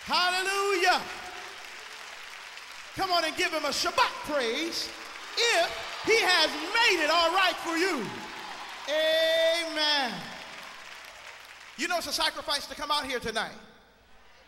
Hallelujah. Come on and give him a Shabbat praise if he has made it all right for you. Amen. You know it's a sacrifice to come out here tonight.